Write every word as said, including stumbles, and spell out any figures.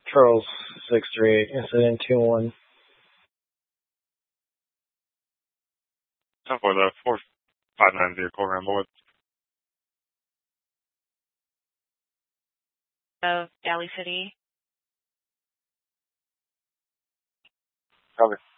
Charles six three eight, incident two one. ten four, the four five nine vehicle ramble with. Of Valley City. Cover.